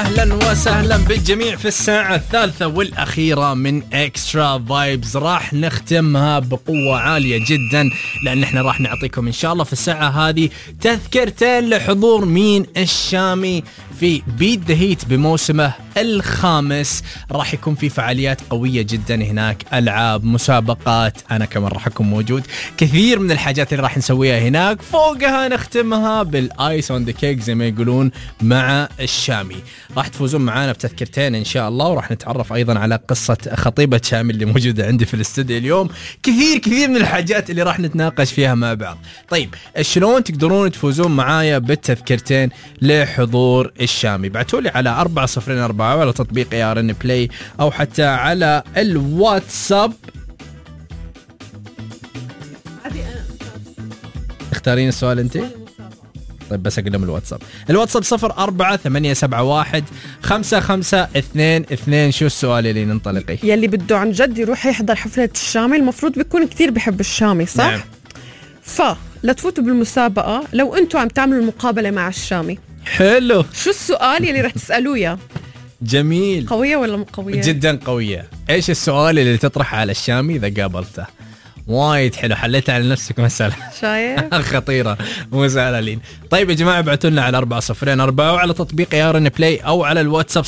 أهلا وسهلا بالجميع في الساعة الثالثة والأخيرة من إكسترا فايبز. راح نختمها بقوة عالية جدا لأن احنا راح نعطيكم إن شاء الله في الساعة هذه تذكرتين لحضور مين الشامي في بيت ذا هيت بموسمه الخامس. راح يكون في فعاليات قوية جدا هناك، ألعاب، مسابقات، أنا كمان راح أكون موجود، كثير من الحاجات اللي راح نسويها هناك. فوقها نختمها بالآيس أون ذا كيك زي ما يقولون مع الشامي. راح تفوزون معانا بتذكرتين إن شاء الله، وراح نتعرف أيضا على قصة خطيبة شامي اللي موجودة عندي في الاستوديو اليوم. كثير من الحاجات اللي راح نتناقش فيها مع بعض. طيب شلون تقدرون تفوزون معايا بالتذكرتين لحضور الشامي؟ بعتوا لي على 404 ولا تطبيق ARN بلاي أو حتى على الواتساب. اختارين السؤال أنت؟ طيب بس أقول لهم الواتساب 04/85255222. شو السؤال اللي ننطلقي؟ يلي بده عن جد يروح يحضر حفلة الشامي المفروض بيكون كتير بحب الشامي، صح؟ نعم. فلا تفوتوا بالمسابقة لو أنتوا عم تعملوا المقابلة مع الشامي. حلو. شو السؤال يلي رح تسألوه يا؟ جميل. قوية ولا مو قوية؟ جدا قوية. ايش السؤال اللي تطرح على الشامي إذا قابلته؟ وايد حلو، حليت على نفسك مسألة. شايف؟ خطيرة، مو سهلة لين. طيب يا جماعة ابعتوا لنا على 404 وعلى تطبيق ARN بلاي أو على الواتساب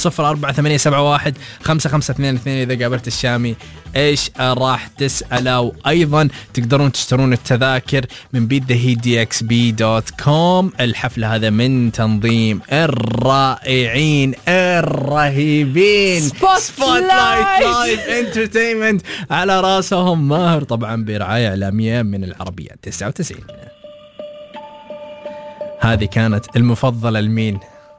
04/871-5522 إذا قابلت الشامي إيش راح تسأله. وأيضا تقدرون تشترون التذاكر من beatthehitdxb.com. الحفلة هذا من تنظيم الرائعين الرهيبين سبوتلايت لايف انترتينمنت، على راسهم ماهر طبعا برعاية إعلامية من العربية 99. هذه كانت المفضلة لمين؟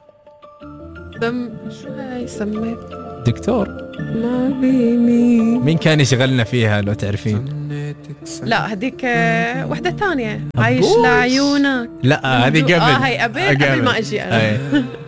شو هاي سميت؟ دكتور ما بيمي. مين كان يشغلنا فيها لو تعرفين؟ لا هديك وحدة ثانية، عايش لعيونك. لا هذه قبل. هاي قبل ما أجي أنا.